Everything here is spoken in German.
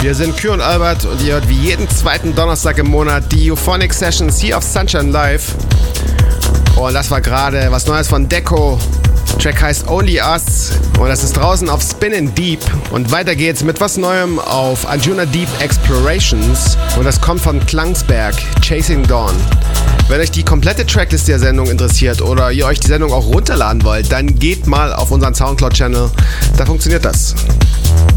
Wir sind Kür und Albert und ihr hört wie jeden zweiten Donnerstag im Monat die Euphonic Session Sea of Sunshine live. Und das war gerade was Neues von Deco. Track heißt Only Us und das ist draußen auf Spinnin' Deep. Und weiter geht's mit was Neuem auf Arjuna Deep Explorations und das kommt von Klangsberg, Chasing Dawn. Wenn euch die komplette Tracklist der Sendung interessiert oder ihr euch die Sendung auch runterladen wollt, dann geht mal auf unseren Soundcloud-Channel, da funktioniert das.